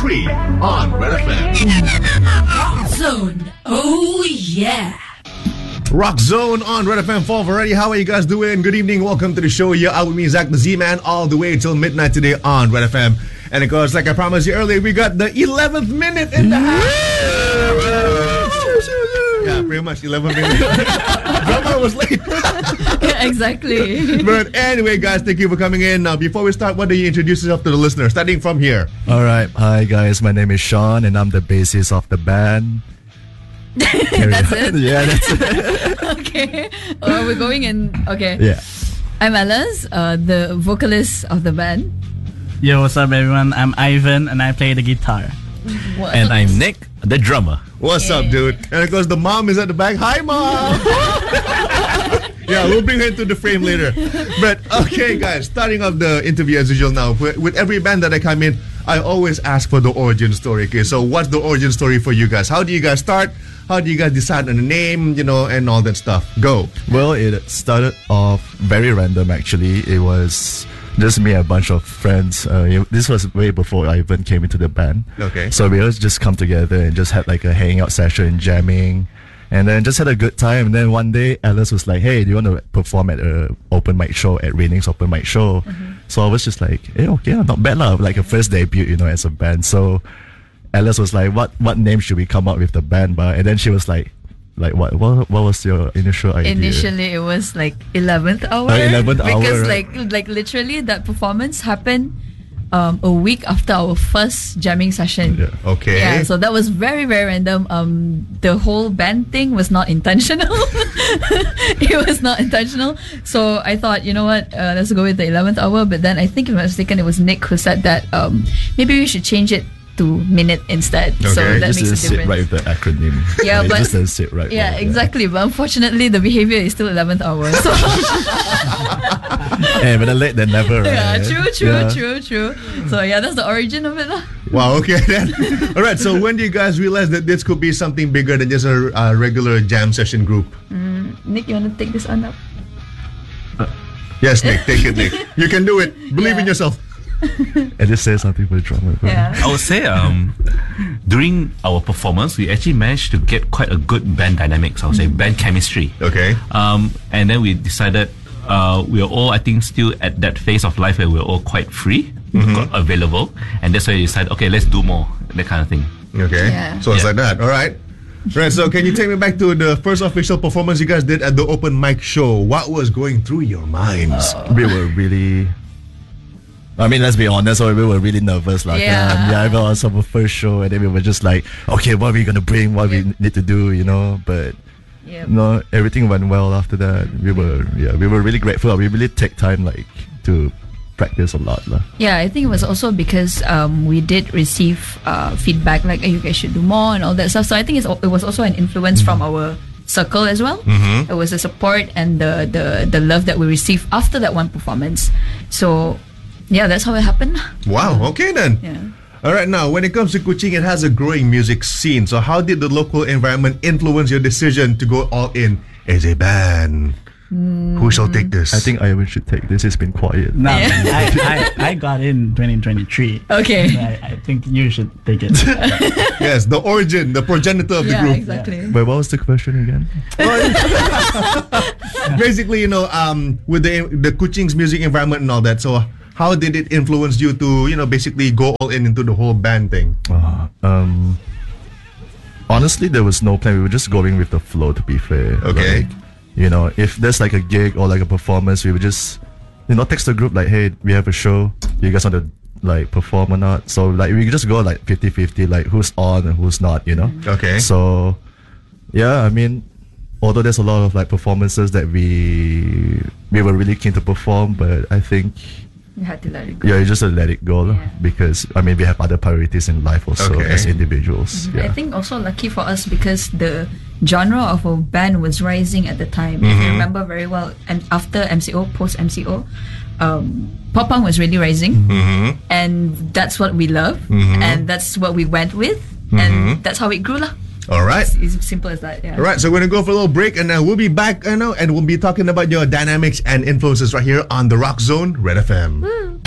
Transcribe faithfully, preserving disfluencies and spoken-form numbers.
three on Red F M. Rock Zone. Oh, yeah. Rock Zone on Red F M four already. How are you guys doing? Good evening. Welcome to the show. You're out with me, Zach the Z-Man, all the way till midnight today on Red F M. And of course, like I promised you earlier, we got the eleventh minute in the house. Yeah, pretty much eleven minutes. Drummer was late. Yeah, exactly. But anyway, guys, thank you for coming in. Now, before we start, why don't you introduce yourself to the listener? Starting from here. All right. Hi, guys. My name is Sean, and I'm the bassist of the band. That's it? Yeah, that's it. Okay. Uh, we're going in. Okay. Yeah. I'm Alice, uh, the vocalist of the band. Yo, what's up, everyone? I'm Ivan, and I play the guitar. What? And I'm Nick, the drummer. What's up, dude? And of course, the mom is at the back. Hi, mom. Yeah, we'll bring her into the frame later. But okay, guys, starting off the interview as usual now. With, with every band that I come in, I always ask for the origin story. Okay, so what's the origin story for you guys? How do you guys start? How do you guys decide on the name, you know, and all that stuff? Go. Well, it started off very random, actually. It was just me and a bunch of friends. Uh, this was way before I even came into the band. Okay. So we always just come together and just had like a hangout session, jamming, and then just had a good time. And then one day, Alice was like, "Hey, do you want to perform at a open mic show at Raining's open mic show?" Mm-hmm. So I was just like, "Hey, okay, not bad lah." Like a first debut, you know, as a band. So Alice was like, "What what name should we come up with the band by?" And then she was like, "Like what? What, what was your initial idea?" Initially, it was like eleventh hour. Uh, eleventh hour, because right? like like literally that performance happened um, a week after our first jamming session. Yeah. Okay. Yeah, so that was very, very random. Um, the whole band thing was not intentional. It was not intentional. So I thought, you know what, uh, let's go with the eleventh hour. But then I think, if I'm not mistaken, it was Nick who said that um, maybe we should change it to minute instead. Okay. So It that just makes a doesn't sit difference. right with the acronym. Yeah, it but- just doesn't sit right. Yeah, well, exactly. But unfortunately, the behavior is still eleventh hour. So Hey, better late than never, right? yeah, true, true, Yeah. true, true. So yeah, that's the origin of it, lah. Wow, okay then. All right, so when do you guys realize that this could be something bigger than just a, a regular jam session group? Nick, you want to take this on up? Yes, Nick, take it, Nick. You can do it. Believe Yeah. in yourself. And just say something for the drummer. Yeah. I would say um, during our performance, we actually managed to get quite a good band dynamics, I would say, band chemistry. Okay. Um, and then we decided uh, we are all, I think, still at that phase of life where we're all quite free, Mm-hmm. available. And that's why we decided, okay, let's do more, that kind of thing. Okay. Yeah. So it's Yeah. like that. All right. Right. So can you take me back to the first official performance you guys did at the open mic show? What was going through your minds? We were really. I mean, let's be honest, we were really nervous. Like, Yeah. um, yeah, it was our first show, and then we were just like, okay, what are we gonna bring? What Yeah. we need to do, you know? But Yeah. no, everything went well after that. We were, yeah, we were really grateful. We really take time, like, to practice a lot, lah. Yeah, I think it was also because um, we did receive uh, feedback like, hey, you guys should do more and all that stuff. So I think it's, al- it was also an influence from our circle as well. Mm-hmm. It was the support and the, the, the love that we received after that one performance. So yeah, that's how it happened. Wow. Okay then. Yeah. All right. Now, when it comes to Kuching, it has a growing music scene. So how did the local environment influence your decision to go all in as a band? Who shall take this? I think Ivan should take this. It's been quiet. No, Yeah. I, I, I got in twenty twenty-three. Okay. I, I think you should take it. Yes, the origin, the progenitor of the Yeah, group. exactly. But what was the question again? Basically, you know, um, with the the Kuching's music environment and all that. So how did it influence you to, you know, basically go all in into the whole band thing? Uh, um, honestly, there was no plan. We were just going with the flow, to be fair. Okay. Like, you know, if there's like a gig or like a performance, we would just, you know, text the group like, hey, we have a show. You guys want to like perform or not? So like we just go like fifty-fifty, like who's on and who's not, you know? Okay. So, yeah, I mean, although there's a lot of like performances that we we were really keen to perform, but I think You had to let it go. yeah, you just uh, let it go lah, Yeah. because I mean we have other priorities in life also Okay. as individuals. I Yeah. think also lucky for us because the genre of our band was rising at the time. If you remember very well, and after M C O, post M C O, um, pop punk was really rising, Mm-hmm. and that's what we love, and that's what we went with, and that's how it grew lah. All right. It's, it's simple as that. Yeah. All right, so we're going to go for a little break and uh, we'll be back, you know, and we'll be talking about your dynamics and influences right here on the Rock Zone, Red F M. Woo.